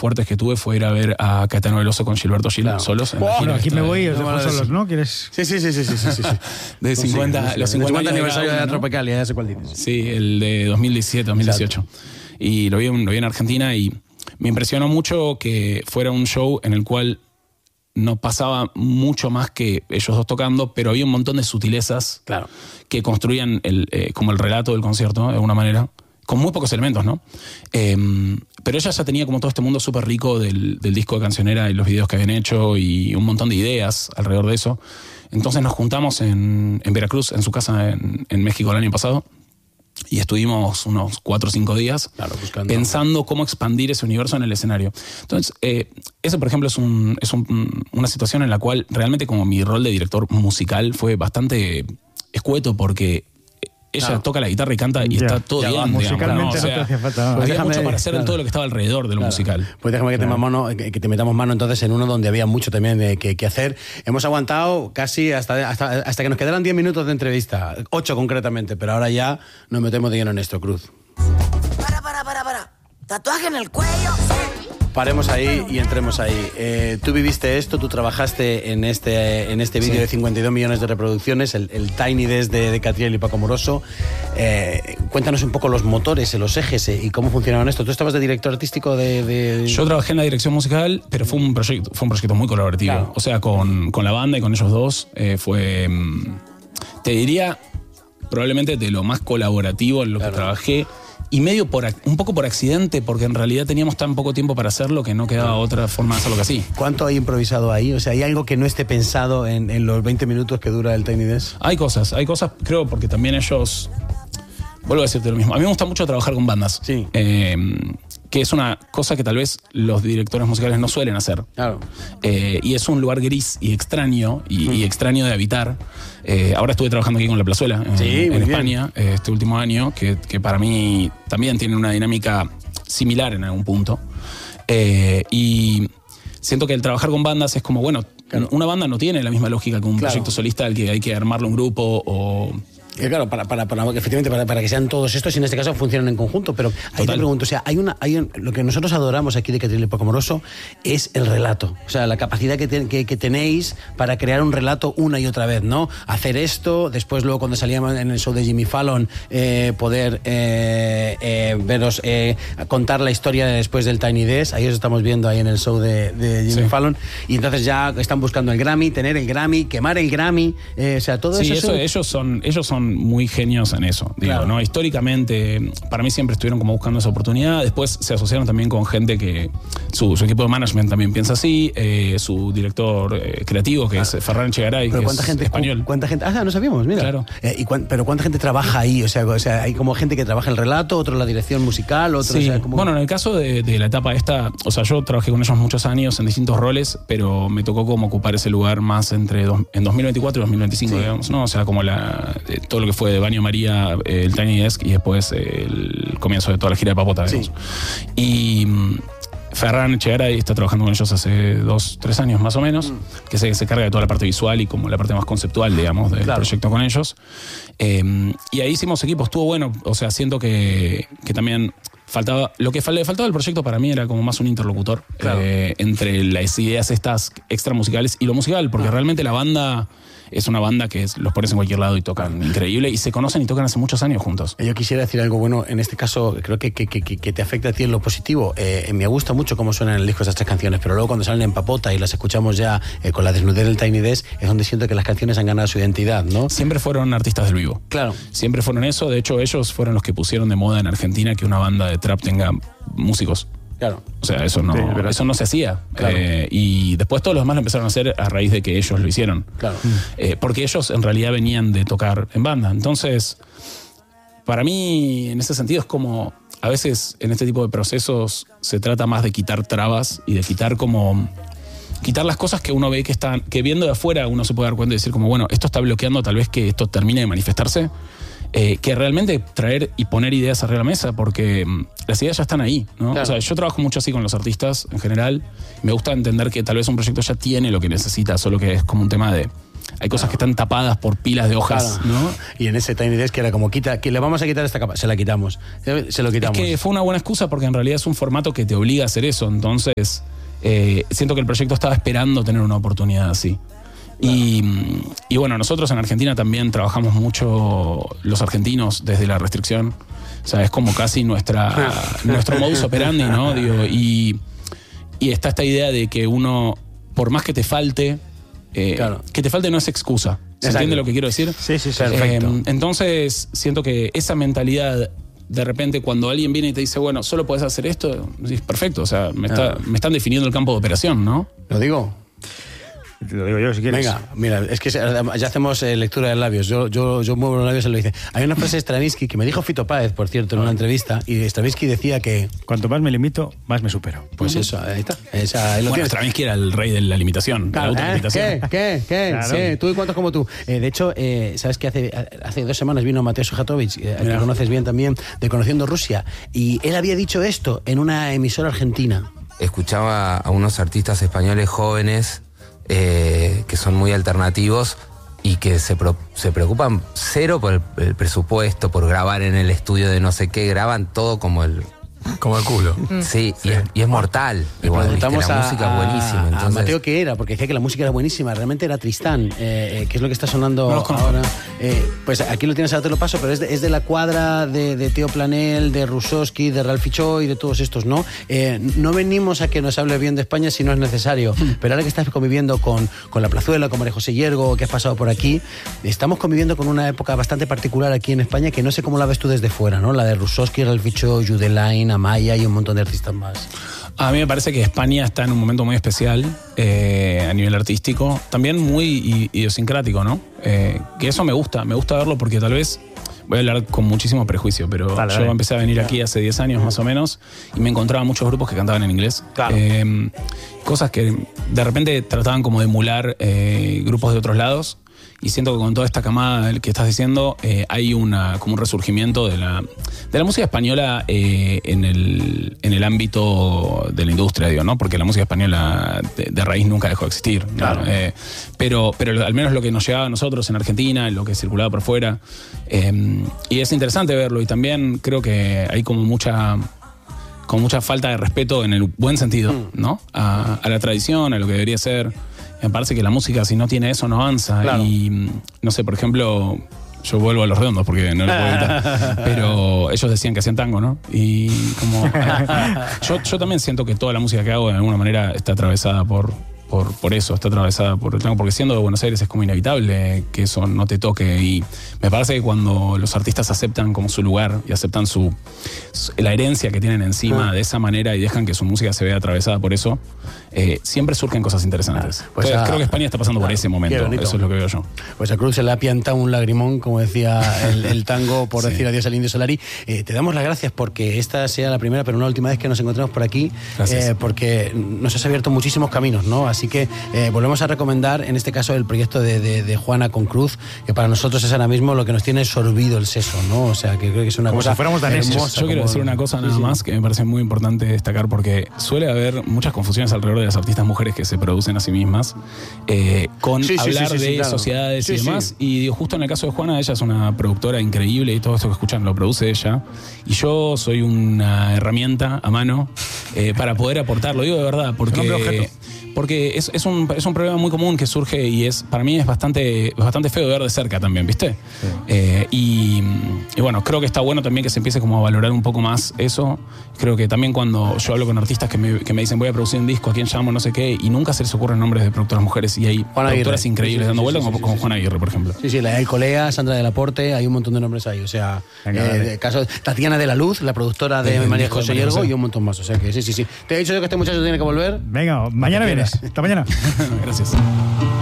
fuertes que tuve fue ir a ver a Caetano Veloso con Gilberto Gil solos. Bueno, aquí me voy, os dejo solos, ¿no? ¿Quieres? Sí. De 50, los 50 aniversario de la ¿no? Tropicalia, ya sé cuál dices. Sí, el de 2017, 2018. Exacto. Y lo vi en Argentina y me impresionó mucho que fuera un show en el cual no pasaba mucho más que ellos dos tocando, pero había un montón de sutilezas que construían como el relato del concierto, ¿no? De alguna manera, con muy pocos elementos, ¿no? Pero ella ya tenía como todo este mundo súper rico del disco de Cancionera y los videos que habían hecho y un montón de ideas alrededor de eso. Entonces nos juntamos en Veracruz, en su casa en México el año pasado, y estuvimos unos 4 o 5 días pensando cómo expandir ese universo en el escenario. Entonces, ese, por ejemplo, es una situación en la cual realmente como mi rol de director musical fue bastante escueto porque ella toca la guitarra y canta y está todo bien. Musicalmente no te hacía falta. Había mucho para hacer en todo lo que estaba alrededor de lo musical. Pues déjame que te metamos mano entonces en uno donde había mucho también que hacer. Hemos aguantado casi hasta que nos quedaran 10 minutos de entrevista, 8 concretamente, pero ahora ya nos metemos de lleno en esto, Cruz. Para. ¿Tatuaje en el cuello? Paremos ahí y entremos ahí. Tú viviste esto, tú trabajaste en este vídeo de 52 millones de reproducciones, el Tiny Desk de Catriel y Paco Moroso. Cuéntanos un poco los motores, los ejes y cómo funcionaban esto. ¿Tú estabas de director artístico de...? Yo trabajé en la dirección musical, pero fue un proyecto muy colaborativo. Claro. O sea, con la banda y con ellos dos fue, te diría, probablemente de lo más colaborativo en lo que trabajé. Y medio un poco por accidente, porque en realidad teníamos tan poco tiempo para hacerlo que no quedaba otra forma de hacerlo que así. ¿Cuánto hay improvisado ahí? O sea, ¿hay algo que no esté pensado en los 20 minutos que dura el Tiny Desk? Hay cosas, creo, porque también ellos... Vuelvo a decirte lo mismo. A mí me gusta mucho trabajar con bandas. Sí. Que es una cosa que tal vez los directores musicales no suelen hacer. Claro. Y es un lugar gris y extraño, y extraño de habitar. Ahora estuve trabajando aquí con La Plazuela, en España, este último año, que para mí también tiene una dinámica similar en algún punto. Y siento que el trabajar con bandas es como, bueno, una banda no tiene la misma lógica que un proyecto solista al que hay que armarle un grupo o... Claro, efectivamente, para que sean todos estos y en este caso funcionan en conjunto, pero ahí te pregunto, o sea, lo que nosotros adoramos aquí de Catriel y Paco Moroso es el relato, o sea, la capacidad que tenéis para crear un relato una y otra vez, ¿no? Hacer esto, después luego cuando salíamos en el show de Jimmy Fallon, poder veros, contar la historia después del Tiny Desk, ahí os estamos viendo ahí en el show de Jimmy Fallon, y entonces ya están buscando el Grammy, tener el Grammy, quemar el Grammy, o sea, todo eso. Ellos son muy genios en eso, digo, ¿no? Históricamente, para mí siempre estuvieron como buscando esa oportunidad. Después se asociaron también con gente que su equipo de management también piensa así, su director creativo, que es Ferran Echegaray, que es español. ¿Cuánta gente? No sabíamos, mira. Claro. Pero ¿cuánta gente trabaja ahí? O sea, hay como gente que trabaja el relato, otro la dirección musical, otro... Sí. O sea, como... Bueno, en el caso de la etapa esta, o sea, yo trabajé con ellos muchos años en distintos roles, pero me tocó como ocupar ese lugar más en 2024 y 2025, digamos, ¿no? O sea, como todo lo que fue de Baño María, el Tiny Desk y después el comienzo de toda la gira de Papota, digamos. Y Ferran Echegaray está trabajando con ellos hace 2-3 años más o menos, que se carga de toda la parte visual y como la parte más conceptual, digamos, del proyecto con ellos. Y ahí hicimos equipo, estuvo bueno, o sea, siento que también faltaba, lo que le faltaba al proyecto para mí era como más un interlocutor entre las ideas estas extra musicales y lo musical, porque realmente la banda es una banda que los pones en cualquier lado y tocan increíble y se conocen y tocan hace muchos años juntos. Yo quisiera decir algo bueno, en este caso creo que te afecta a ti en lo positivo. Me gusta mucho cómo suenan en el disco estas 3 canciones, pero luego cuando salen en Papota y las escuchamos ya con la desnudez del Tiny Desk, es donde siento que las canciones han ganado su identidad, ¿no? Siempre fueron artistas del vivo. Claro. Siempre fueron eso, de hecho ellos fueron los que pusieron de moda en Argentina que una banda de trap tenga músicos. Claro. O sea, eso no se hacía. Claro. Y después todos los demás lo empezaron a hacer a raíz de que ellos lo hicieron. Claro. Porque ellos en realidad venían de tocar en banda. Entonces, para mí, en ese sentido, es como a veces en este tipo de procesos se trata más de quitar trabas y de quitar las cosas que uno ve que viendo de afuera uno se puede dar cuenta y decir como, bueno, esto está bloqueando tal vez que esto termine de manifestarse. Que realmente traer y poner ideas arriba de la mesa, porque las ideas ya están ahí, ¿no? Claro. O sea, yo trabajo mucho así con los artistas en general. Me gusta entender que tal vez un proyecto ya tiene lo que necesita, solo que es como un tema de hay cosas que están tapadas por pilas de hojas, claro, ¿no? Y en ese Tiny Desk que era como, que le vamos a quitar esta capa, se la quitamos. Se lo quitamos. Es que fue una buena excusa porque en realidad es un formato que te obliga a hacer eso. Entonces, siento que el proyecto estaba esperando tener una oportunidad así. Claro. Y bueno, nosotros en Argentina también trabajamos mucho los argentinos desde la restricción. O sea, es como casi nuestro modus operandi, ¿no? Digo, y está esta idea de que uno, por más que te falte, claro, que te falte no es excusa. ¿Se entiende lo que quiero decir? Sí, perfecto. Entonces, siento que esa mentalidad, de repente, cuando alguien viene y te dice, bueno, solo puedes hacer esto, es perfecto. O sea, me están definiendo el campo de operación, ¿no? ¿Lo digo? Te lo digo yo si quieres. Venga, mira, es que ya hacemos lectura de labios. Yo muevo los labios y lo dice. Hay una frase de Stravinsky que me dijo Fito Páez, por cierto, en una entrevista, y Stravinsky decía que... Cuanto más me limito, más me supero. Pues eso, ahí está. Bueno, Stravinsky era el rey de la limitación, claro, de la autolimitación. ¿Qué? Claro. Sí, tú y cuántos como tú. De hecho, ¿sabes que hace 2 semanas vino Mateo Sujatovich, que conoces bien también, de Conociendo Rusia, y él había dicho esto en una emisora argentina. Escuchaba a unos artistas españoles jóvenes que son muy alternativos y que se preocupan cero por el presupuesto, por grabar en el estudio de no sé qué, graban todo como el culo. Sí, sí. Y es mortal. Igual, preguntamos la música es buenísima. Entonces... a Mateo qué era, porque decía que la música era buenísima. Realmente era Tristán, que es lo que está sonando ahora. Pues aquí lo tienes, ahora te lo paso, pero es de la cuadra de Teo Planel, de Rusowski, de Ralph Fichó y de todos estos, ¿no? No venimos a que nos hable bien de España si no es necesario, pero ahora que estás conviviendo con la Plazuela, con María José Hiergo, que has pasado por aquí, estamos conviviendo con una época bastante particular aquí en España, que no sé cómo la ves tú desde fuera, ¿no? La de Rusowski, Ralph Fichó, Judelaine, Amaya y un montón de artistas más. A mí me parece que España está en un momento muy especial a nivel artístico, también muy idiosincrático, ¿no? Que eso me gusta verlo porque tal vez, voy a hablar con muchísimo prejuicio, pero yo empecé a venir aquí hace 10 años más o menos y me encontraba muchos grupos que cantaban en inglés. Claro. Cosas que de repente trataban como de emular grupos de otros lados. Y siento que con toda esta camada que estás diciendo hay como un resurgimiento de la música española en el ámbito de la industria, digo, ¿no? Porque la música española de raíz nunca dejó de existir, ¿no? Claro. Pero al menos lo que nos llegaba a nosotros en Argentina, lo que circulaba por fuera. Y es interesante verlo. Y también creo que hay como mucha falta de respeto en el buen sentido, ¿no? A la tradición, a lo que debería ser. Me parece que la música, si no tiene eso, no avanza. Claro. Y no sé, por ejemplo, yo vuelvo a Los Redondos porque no lo puedo evitar, pero ellos decían que hacían tango, ¿no? Y como yo también siento que toda la música que hago de alguna manera está atravesada por eso, está atravesada por el tango, porque siendo de Buenos Aires es como inevitable que eso no te toque. Y me parece que cuando los artistas aceptan como su lugar y aceptan la herencia que tienen encima de esa manera y dejan que su música se vea atravesada por eso, siempre surgen cosas interesantes. Pues creo que España está pasando por ese momento, eso es lo que veo yo. Pues a Cruz se le ha piantado un lagrimón, como decía el tango, por decir adiós al Indio Solari. Te damos las gracias porque esta sea la primera, pero no la última vez que nos encontramos por aquí, porque nos has abierto muchísimos caminos, ¿no? Así que volvemos a recomendar, en este caso, el proyecto de Juana con Cruz, que para nosotros es ahora mismo lo que nos tiene sorbido el seso, ¿no? O sea, que creo que es una como cosa si fuéramos hermosa. Yo quiero decir una cosa nada más que me parece muy importante destacar, porque suele haber muchas confusiones alrededor de las artistas mujeres que se producen a sí mismas con hablar de claro. sociedades y demás. Y digo, justo en el caso de Juana, ella es una productora increíble y todo esto que escuchan lo produce ella. Y yo soy una herramienta a mano para poder aportar, lo digo de verdad, porque es un problema muy común que surge y para mí es bastante feo de ver de cerca también, ¿viste? Sí. Y bueno, creo que está bueno también que se empiece como a valorar un poco más eso. Creo que también cuando yo hablo con artistas que me dicen voy a producir un disco, ¿a quién llamo? No sé qué, y nunca se les ocurren nombres de productoras mujeres y hay productoras increíbles dando vueltas como Juana Aguirre, por ejemplo. Sí, hay Colea, Sandra del Aporte, hay un montón de nombres ahí, o sea, caso Tatiana de la Luz, la productora de María José Hiergo y un montón más, o sea que sí. Te he dicho yo que este muchacho tiene que volver. Venga, mañana vienes. Hasta mañana. Gracias.